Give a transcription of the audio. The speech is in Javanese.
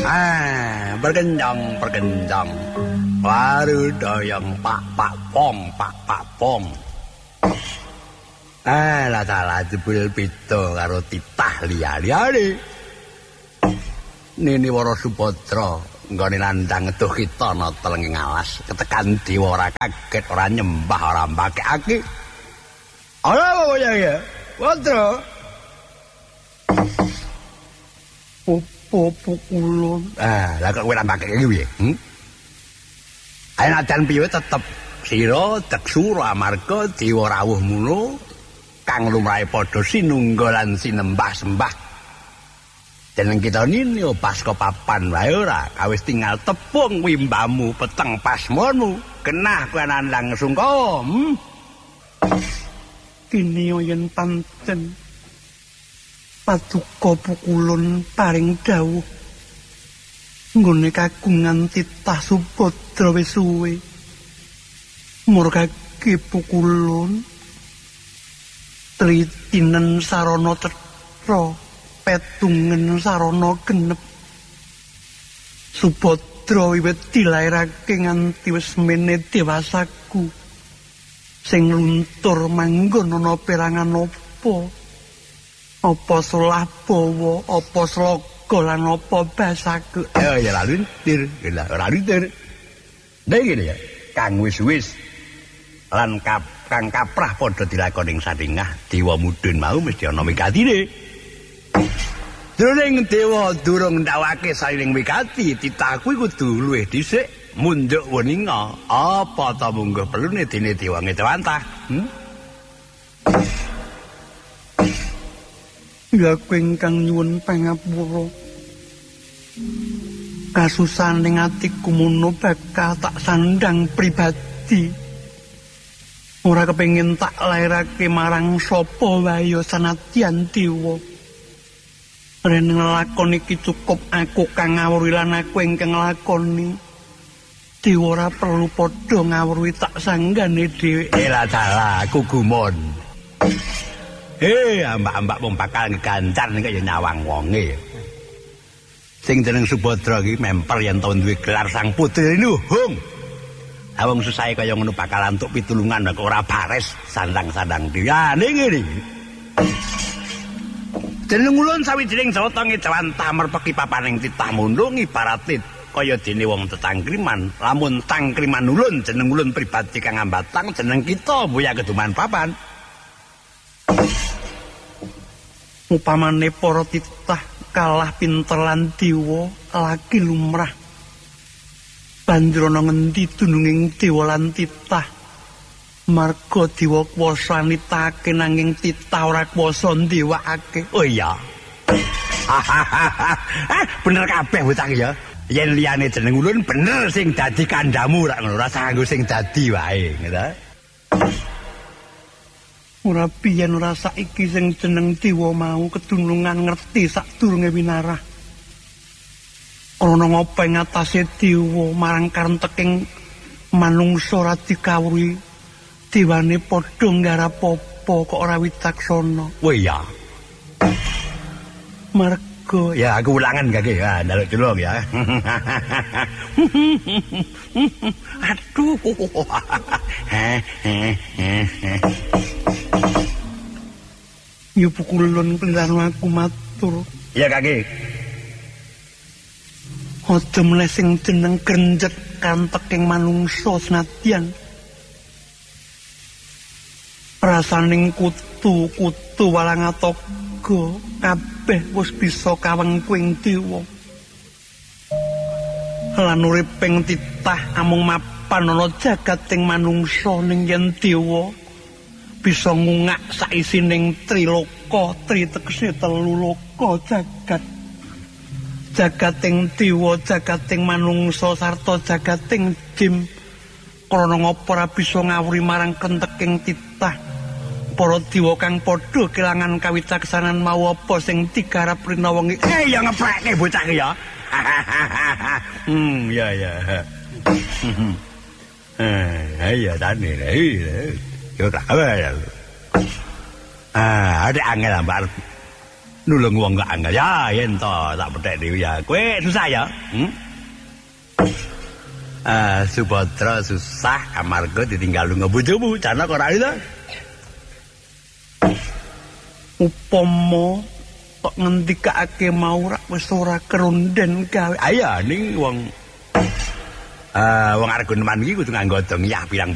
Berkencang. Baru doyong pak pom. Lah salah jebul beda karo titah liya-liyane. Nini Wara Subadra nggone nandhang etuh kita ana telenging alas, ketekan dewa ora kaget, ora nyembah, ora mbakekake. Ana apa ya? Wandra. Opo pukulun. Lah kok kowe ora mbakekake piye? Ayo najan piye tetep sira deksura amarga dewa rawuh mulo kang lumrahe padha sinungga lan sinembah-sembah. Jeneng kita nini pas papan wae ora kawis tinggal tepung wimbamu peteng pasmonmu kenah kowe nandhang sungkawa. Kini yen pancen paduka pukulun paring dawuh nggone kagungan titah Subadra wis suwe. Murkake pukulun tritinen sarana cetha petungen sarana genep. Subadra wiwit dilairake nganti wis mene dewasaku sing luntur manggon ana perangan apa solah bawa apa sloga lan apa basaku. Ya lalu ntir. Nek ngene ya, kang wis-wis lan kang kaprah padha dilakoni ing saringah dewa mudhun mau mesti ana wikatine. Jroning dewa durung ndawake sairing wikati, titahku kudu luwih dhisik mundhuk weninga. Apa ta mungguh pelune dene dewa ngedawantah? Ya kowe ingkang nyuwun pangapura. Kasusaning atiku mono bakal tak sandang pribadi. Ora kepengin tak lairake marang sapa wae sanadyan dewa. Rene nglakoni iki cukup aku kang ngawruhi lan aku ingkang nglakoni. Dewa ora perlu padha ngawruhi tak sanggane dhewe. Lah dalah aku gumun. Ambak-ambak wong bakal ngegancan kaya nyawang wonge. Sing jeneng Subadra iki memper yen tau duwe gelar sang putri nuhung. Lah wong susahe kaya ngono bakal antuk pitulungan kok ora bares sandang-sandang dia ning ngene. Jeneng ulun sawijining jawata ngejawantah merpeki papaning titah mundung ibarate kaya dene wong tetangkriman. Lamun tangkriman ulun jeneng ulun pribadi kang ambatang jeneng kita boya keduman papan. Upamane para titah kalah pinter lan dewa lagi lumrah. Banjur ana ngendi dununging dewa lan titah? Marga dewa kuwasa nitake nanging titah ora kuwasa ndewakake. Oh iya. Bener kabeh bocah ya. Yen liyane jeneng ulun bener sing dadi kandhamu ora ngono, ora sanggo sing dadi wae, ngono. Ora piyen ora saiki sing jeneng dewa mau kedunungan ngerti sadurunge winarah. Ana ngapa ing atase dewa marang karenteking manungsa ora dikawruhi dewane padha nggarap apa kok ora wicaksana. Oh iya. Marga ya aku ulangan gak ya, njaluk tulung ya. Aduh. Ya pukulun pelirano aku matur. Ya kaki. Aja mlesing jeneng grenjet kanteking manungsa senadyan. Rasaning kutu walang atoga kabeh wis bisa kawengkuing dewa. Lan uriping titah amung mapan ana jagating manungsa ning yen dewa bisa ngungak saisining triloka, tegese telu loka jagat. Jagating dewa, jagating manungsa sarta jagating jin. Krana ngapa ora bisa ngawuri marang kenteking titah. Para dewa kang padha kelangan kawicaksanan mau apa sing digarap rina wengi. Ya ngepreke bocah ya. Ya. Ya tane. Yo tak apa ya. Ada angel mbak. nulung wong kok angel ya yen to tak petek dhewe ya kowe susah ya Subadra susah amarga ditinggal lunga bojomu jana kok ora itu upama kok ngendikake mau rak wis ora kerunden gawe ayo ning wong arep neman iki kudu nganggo dong ya pirang